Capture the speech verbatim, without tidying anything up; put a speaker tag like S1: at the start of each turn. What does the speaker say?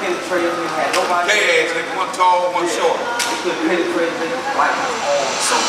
S1: penetrate us, we had nobody.
S2: K-ass nigga, one tall, one
S1: Yeah.
S2: short.
S1: They couldn't penetrate us, like, uh,
S2: So